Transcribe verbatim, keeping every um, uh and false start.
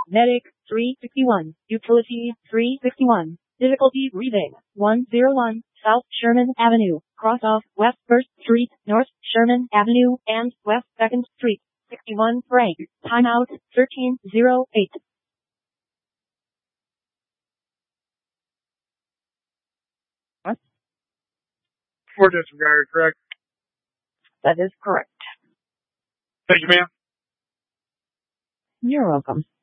Medic, three sixty-one. Utility, three sixty-one. Difficulty breathing, one oh one. South Sherman Avenue, cross off West first Street, North Sherman Avenue, and West second Street. sixty-one Frank. Timeout, thirteen oh eight. What? For disregard, correct? That is correct. Thank you, ma'am. You're welcome.